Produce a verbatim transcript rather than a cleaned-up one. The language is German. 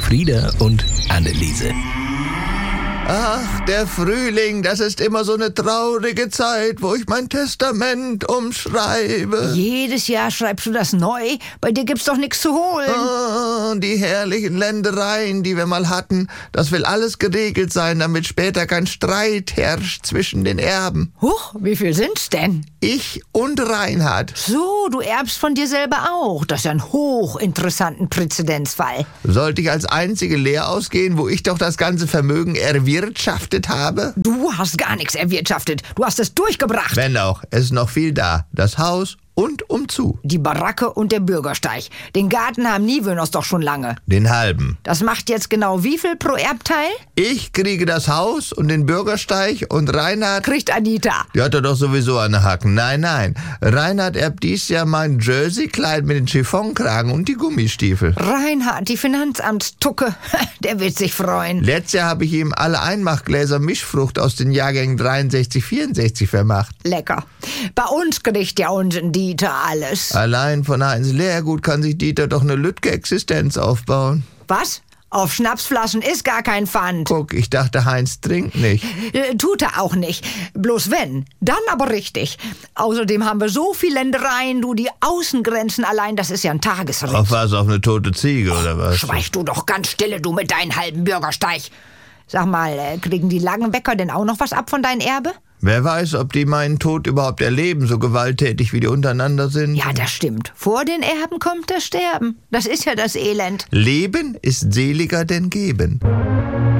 Frieda und Anneliese. Ach, der Frühling, das ist immer so eine traurige Zeit, wo ich mein Testament umschreibe. Jedes Jahr schreibst du das neu? Bei dir gibt's doch nichts zu holen. Oh, die herrlichen Ländereien, die wir mal hatten, das will alles geregelt sein, damit später kein Streit herrscht zwischen den Erben. Huch, wie viel sind's denn? Ich und Reinhard. So, du erbst von dir selber auch. Das ist ja ein hochinteressanten Präzedenzfall. Sollte ich als einzige leer ausgehen, wo ich doch das ganze Vermögen erwirtschaftet habe? Du hast gar nichts erwirtschaftet. Du hast es durchgebracht. Wenn auch, es ist noch viel da. Das Haus und umzu. Die Baracke und der Bürgersteig. Den Garten haben Niewöhners doch schon lange. Den halben. Das macht jetzt genau wie viel pro Erbteil? Ich kriege das Haus und den Bürgersteig und Reinhard... Kriegt Anita. Die hat er doch sowieso an den Hacken. Nein, nein. Reinhard erbt dies Jahr mein Jersey-Kleid mit den Chiffonkragen und die Gummistiefel. Reinhard, die Finanzamtstucke. Der wird sich freuen. Letztes Jahr habe ich ihm alle Einmachgläser Mischfrucht aus den Jahrgängen dreiundsechzig, vierundsechzig vermacht. Lecker. Bei uns kriegt ja unseren Dieter alles. Allein von Heinz Lehrgut kann sich Dieter doch eine Lütke-Existenz aufbauen. Was? Auf Schnapsflaschen ist gar kein Pfand. Guck, ich dachte, Heinz trinkt nicht. Äh, tut er auch nicht. Bloß wenn, dann aber richtig. Außerdem haben wir so viele Ländereien, du, die Außengrenzen allein, das ist ja ein Tagesritt. Auf was, auf eine tote Ziege oder was? Schweig du doch ganz stille, du mit deinen halben Bürgersteig. Sag mal, äh, kriegen die Langenbecker denn auch noch was ab von deinem Erbe? Wer weiß, ob die meinen Tod überhaupt erleben, so gewalttätig wie die untereinander sind. Ja, das stimmt. Vor den Erben kommt das Sterben. Das ist ja das Elend. Leben ist seliger denn Geben.